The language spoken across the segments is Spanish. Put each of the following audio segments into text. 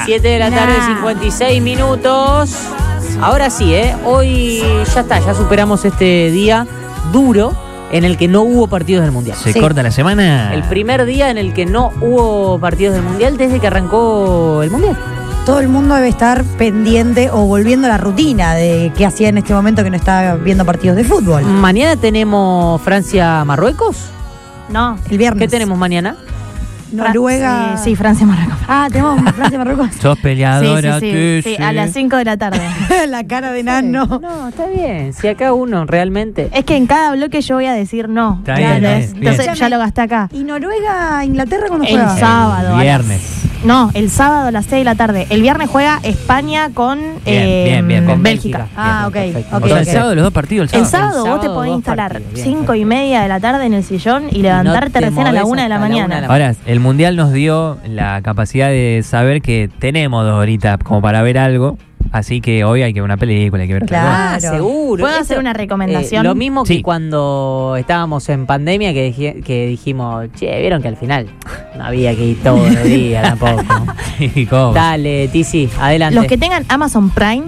7 de la tarde, 56 minutos. Ahora sí, hoy ya está, ya superamos este día duro en el que no hubo partidos del Mundial. ¿Se corta la semana? El primer día en el que no hubo partidos del Mundial desde que arrancó el Mundial. Todo el mundo debe estar pendiente o volviendo a la rutina de qué hacía en este momento que no está viendo partidos de fútbol. Mañana tenemos Francia-Marruecos. No, el viernes. ¿Qué tenemos mañana? Noruega. Sí, Francia-Marruecos. Ah, tenemos Francia-Marruecos. Sos peleadora. Sí, a las 5 de la tarde. La cara de nano. No, está bien. Si acá uno realmente... Es que en cada bloque yo voy a decir no. Está bien, Entonces bien. ya lo gasté acá. ¿Y Noruega-Inglaterra cuándo El juega? sábado. Viernes. No, el sábado a las 6 de la tarde. El viernes juega España con Bien, con Bélgica. Ah, ok, perfecto. ok. O sea, el sábado, los dos partidos, El el sábado. sábado vos te sábado, podés dos instalar partidos, bien, 5:30 de la tarde en el sillón y levantarte te recién a la movés 1 de la hasta la mañana. 1 de la Ahora, el Mundial nos dio la capacidad de saber que tenemos 2 horitas como para ver algo. Así que hoy hay que ver una película, hay que ver otra cosa. Claro. Seguro. ¿Puedo Esto, hacer una recomendación? lo mismo que Sí. cuando estábamos en pandemia que dijimos, che, vieron que al final no había que ir todos los días tampoco. ¿Y cómo? Dale, Tizi, adelante. Los que tengan Amazon Prime,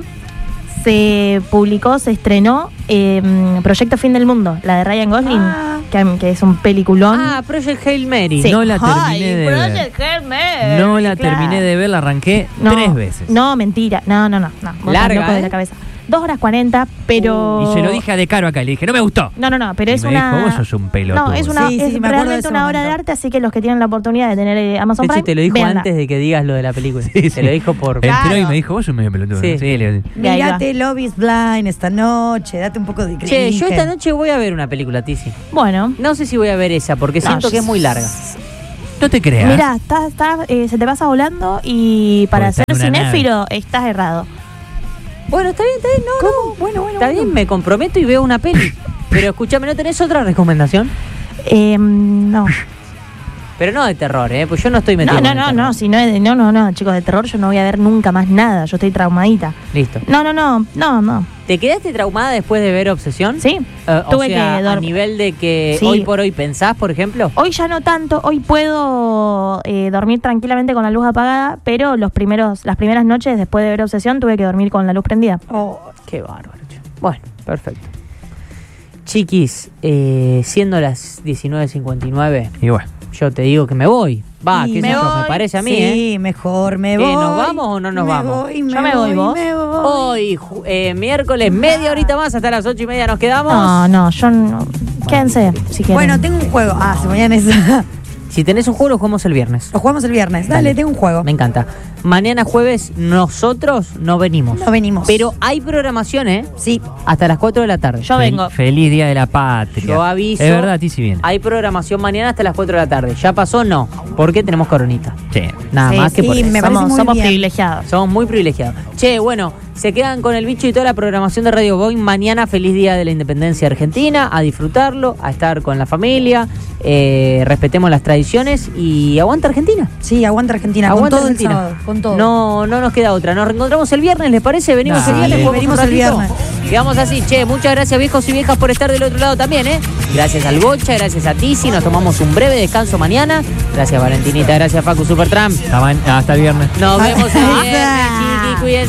se estrenó Proyecto Fin del Mundo, la de Ryan Gosling, que es un peliculón. Project Hail Mary. Sí. No la terminé Ay, de ver. Project Hail Mary, No la claro. terminé de ver, la arranqué 3 veces. No, mentira. No. Vos estás Larga, loco de la cabeza. 2 horas 40, pero... Y se lo dije a De Caro acá, le dije, no me gustó. No, pero Y es me una... dijo, vos sos un pelotudo. No, es una Sí, es me acuerdo de realmente ese una obra de momento. arte, así que los que tienen la oportunidad de tener Amazon De Prime, hecho, te lo dijo véanla. antes de que digas lo de la película. Sí, Te lo dijo por... Entró y me dijo, vos sos medio pelotudo. Sí. Sí, le Y ahí va. Mirate Love is Blind esta noche, date un poco de Che, cringe. yo esta noche voy a ver una película, Tizi. Bueno, No sé si voy a ver esa, porque siento que es muy larga. No te creas. mira, se te pasa volando y para Porque ser está en una cinéfilo estás errado. Bueno, está bien, no. Bueno. Está bien, me comprometo y veo una peli. Pero escúchame, ¿no tenés otra recomendación? No. Pero no de terror, pues yo no estoy metido en el terror. No, si no es de, no, chicos, de terror yo no voy a ver nunca más nada, yo estoy traumadita. Listo. No. ¿Te quedaste traumada después de ver Obsesión? Sí, O tuve sea, que a dormir. nivel de que Sí. hoy por hoy pensás, por ejemplo. Hoy ya no tanto, hoy puedo dormir tranquilamente con la luz apagada, pero las primeras noches después de ver Obsesión tuve que dormir con la luz prendida. Oh, Qué bárbaro. Che. Bueno, perfecto. Chiquis, siendo las 19:59, Y bueno. yo te digo que me voy. Va, Y qué sé me yo, me voy. parece a mí, sí, mejor me ¿Qué, voy. nos vamos o no nos vamos? Voy, Yo me voy, ¿vos? me voy. Hoy, miércoles, media horita más, hasta las 8:30 nos quedamos. No, yo no. Quédense, si quieren. Bueno, tengo un juego. Se mañana es. Si tenés un juego, lo jugamos el viernes. Lo jugamos el viernes. Dale, tengo un juego. Me encanta. Mañana jueves, nosotros no venimos. No venimos. Pero hay programación, Sí. hasta las 4 de la tarde. Yo vengo. Feliz Día de la Patria. Yo aviso. Es verdad, a ti sí viene. Hay programación mañana hasta las 4 de la tarde. ¿Ya pasó? No. Porque tenemos coronita. Sí. Nada Sí, más que sí, por eso. me parece muy somos bien. privilegiados. Somos muy privilegiados. Che, bueno, se quedan con el bicho y toda la programación de Radio Boeing. Mañana, feliz Día de la Independencia Argentina. A disfrutarlo, a estar con la familia. Respetemos las tradiciones y aguanta Argentina. Sí, aguanta Argentina. Aguanta con todo Argentina. el sábado. Con todo. No nos queda otra. Nos reencontramos el viernes, ¿les parece? Venimos Dale. el viernes. jugamos Venimos un el ratito. viernes. Quedamos así. Che, muchas gracias, viejos y viejas, por estar del otro lado también, Gracias al Bocha, gracias a Tizi. Nos tomamos un breve descanso mañana. Gracias, Valentinita. Gracias, Facu Supertramp. Hasta el viernes. Nos vemos el viernes, chiqui. Cuídense.